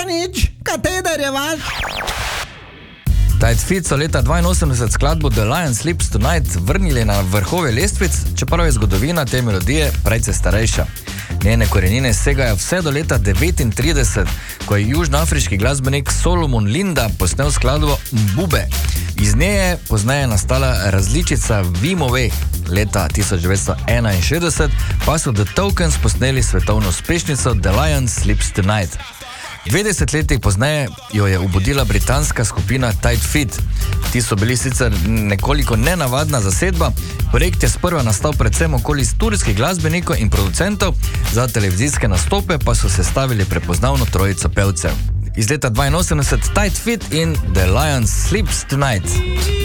Še nič, kateder je vaš? Tight Fit so leta 82 skladbo The Lion Sleeps Tonight vrnili na vrhove lestvic, čeprav je zgodovina te melodije precej starejša. Njene korenine segajo vse do leta 1939, ko je južnoafriški glasbenik Solomon Linda posnel skladbo Mbube. Iz nje je pozneje nastala različica Vimove. Leta 1961 pa so The Tokens posneli svetovno uspešnico The Lion Sleeps Tonight. 20 letih pozneje jo je obudila britanska skupina Tight Fit. Ti so bili sicer nekoliko nenavadna zasedba, projekt je sprva nastal predvsem okoli turskih glasbenikov in producentov, za televizijske nastope pa so sestavili prepoznavno trojico pevcev. Iz leta 82 Tight Fit in The Lion Sleeps Tonight.